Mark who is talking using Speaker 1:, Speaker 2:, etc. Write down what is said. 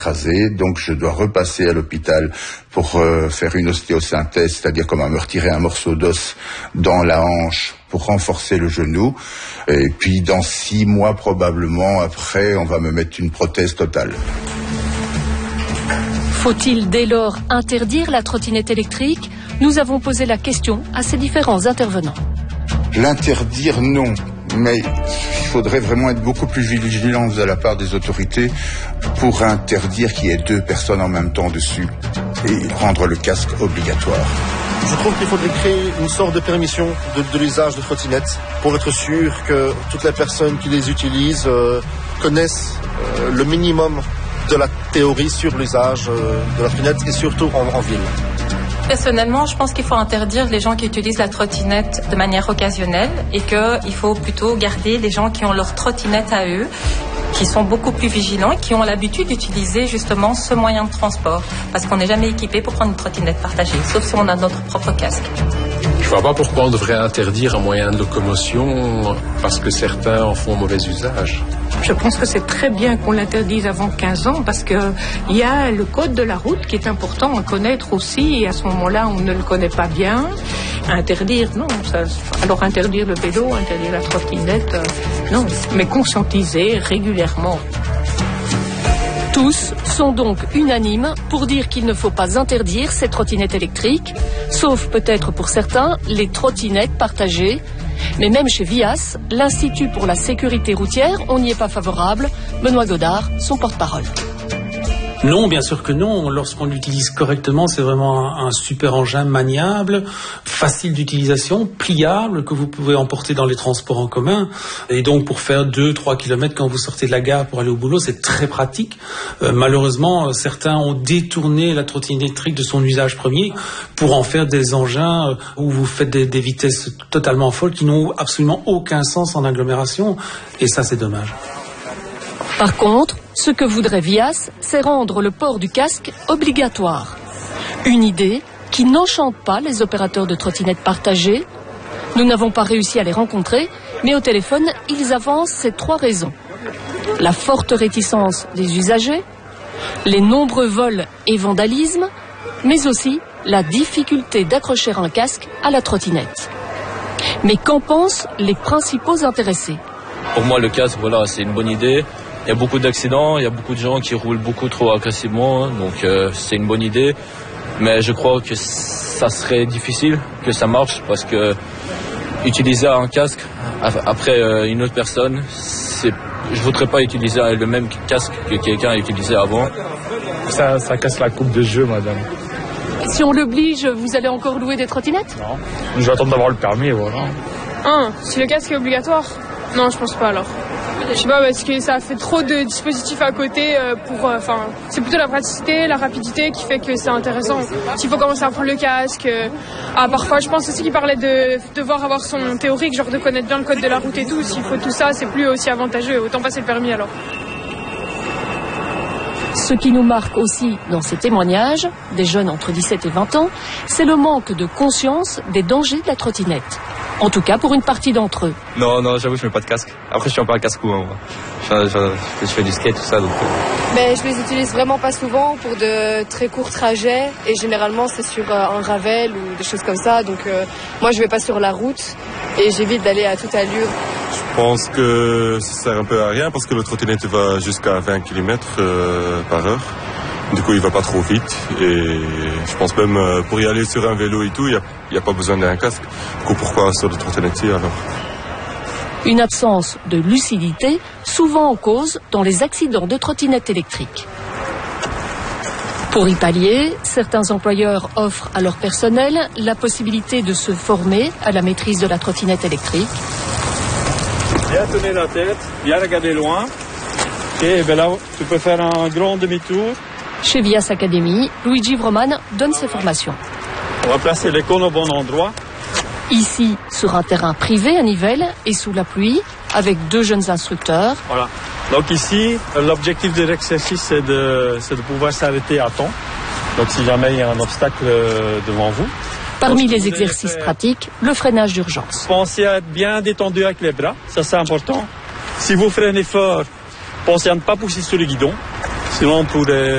Speaker 1: écrasé, donc je dois repasser à l'hôpital pour faire une ostéosynthèse, c'est-à-dire comment me retirer un morceau d'os dans la hanche pour renforcer le genou. Et puis dans 6 mois probablement après, on va me mettre une prothèse totale.
Speaker 2: Faut-il dès lors interdire la trottinette électrique? Nous avons posé la question à ces différents intervenants.
Speaker 1: L'interdire, non. Mais il faudrait vraiment être beaucoup plus vigilant de la part des autorités pour interdire qu'il y ait 2 personnes en même temps dessus et rendre le casque obligatoire.
Speaker 3: Je trouve qu'il faudrait créer une sorte de permission de l'usage de trottinettes pour être sûr que toutes les personnes qui les utilisent connaissent le minimum de la théorie sur l'usage de la trottinette et surtout en ville.
Speaker 4: Personnellement, je pense qu'il faut interdire les gens qui utilisent la trottinette de manière occasionnelle et qu'il faut plutôt garder les gens qui ont leur trottinette à eux, qui sont beaucoup plus vigilants et qui ont l'habitude d'utiliser justement ce moyen de transport. Parce qu'on n'est jamais équipé pour prendre une trottinette partagée, sauf si on a notre propre casque.
Speaker 5: Je ne vois pas pourquoi on devrait interdire un moyen de locomotion parce que certains en font mauvais usage.
Speaker 6: Je pense que c'est très bien qu'on l'interdise avant 15 ans parce qu'il y a le code de la route qui est important à connaître aussi et à ce moment-là on ne le connaît pas bien. Interdire, non. Alors interdire le vélo, interdire la trottinette, non. Mais conscientiser régulièrement.
Speaker 2: Tous sont donc unanimes pour dire qu'il ne faut pas interdire ces trottinettes électriques, sauf peut-être pour certains les trottinettes partagées. Mais même chez Vias, l'Institut pour la sécurité routière, on n'y est pas favorable. Benoît Godard, son porte-parole.
Speaker 7: Non, bien sûr que non. Lorsqu'on l'utilise correctement, c'est vraiment un super engin maniable, facile d'utilisation, pliable, que vous pouvez emporter dans les transports en commun. Et donc, pour faire 2-3 kilomètres quand vous sortez de la gare pour aller au boulot, c'est très pratique. Malheureusement, certains ont détourné la trottinette électrique de son usage premier pour en faire des engins où vous faites des vitesses totalement folles qui n'ont absolument aucun sens en agglomération. Et ça, c'est dommage.
Speaker 2: Par contre, ce que voudrait Vias, c'est rendre le port du casque obligatoire. Une idée qui n'enchante pas les opérateurs de trottinettes partagées. Nous n'avons pas réussi à les rencontrer, mais au téléphone, ils avancent ces 3 raisons. La forte réticence des usagers, les nombreux vols et vandalismes, mais aussi la difficulté d'accrocher un casque à la trottinette. Mais qu'en pensent les principaux intéressés?
Speaker 8: Pour moi, le casque, voilà, c'est une bonne idée. Il y a beaucoup d'accidents, il y a beaucoup de gens qui roulent beaucoup trop agressivement, donc c'est une bonne idée. Mais je crois que ça serait difficile que ça marche parce que utiliser un casque après une autre personne, je ne voudrais pas utiliser le même casque que quelqu'un a utilisé avant.
Speaker 9: Ça casse la coupe de jeu, madame.
Speaker 2: Si on l'oblige, vous allez encore louer des trottinettes?
Speaker 9: Non, je vais attendre d'avoir le permis et voilà.
Speaker 10: Si le casque est obligatoire? Non, je pense pas alors. Je sais pas, parce que ça fait trop de dispositifs à côté c'est plutôt la praticité, la rapidité qui fait que c'est intéressant. S'il faut commencer à prendre le casque, parfois je pense aussi qu'il parlait de devoir avoir son théorique, genre de connaître bien le code de la route et tout. S'il faut tout ça, c'est plus aussi avantageux, autant passer le permis alors.
Speaker 2: Ce qui nous marque aussi dans ces témoignages, des jeunes entre 17 et 20 ans, c'est le manque de conscience des dangers de la trottinette. En tout cas pour une partie d'entre eux.
Speaker 11: Non, j'avoue, je mets pas de casque. Après, je suis un peu un casse-cou. Moi. Je fais du skate, tout ça. Donc...
Speaker 12: Mais je les utilise vraiment pas souvent pour de très courts trajets. Et généralement, c'est sur un ravel ou des choses comme ça. Donc moi, je vais pas sur la route et j'évite d'aller à toute allure.
Speaker 13: Je pense que ça sert un peu à rien parce que le trottinette va jusqu'à 20 km par heure. Du coup, il va pas trop vite et je pense même pour y aller sur un vélo et tout, il y a pas besoin d'un casque. Du coup, pourquoi sur le trottinette alors?
Speaker 2: Une absence de lucidité, souvent en cause dans les accidents de trottinettes électriques. Pour y pallier, certains employeurs offrent à leur personnel la possibilité de se former à la maîtrise de la trottinette électrique.
Speaker 9: Bien tourner la tête, bien regarder loin. Et là, tu peux faire un grand demi-tour.
Speaker 2: Chez Vias Academy, Luigi Vroman donne ses formations.
Speaker 9: On va placer les cônes au bon endroit.
Speaker 2: Ici, sur un terrain privé à Nivelles et sous la pluie, avec 2 jeunes instructeurs.
Speaker 9: Voilà. Donc ici, l'objectif de l'exercice, c'est de pouvoir s'arrêter à temps. Donc si jamais il y a un obstacle devant vous.
Speaker 2: Parmi les exercices pratiques, le freinage d'urgence.
Speaker 9: Pensez à être bien détendu avec les bras, ça c'est important. Si vous freinez fort, pensez à ne pas pousser sur le guidon. Sinon on pourrait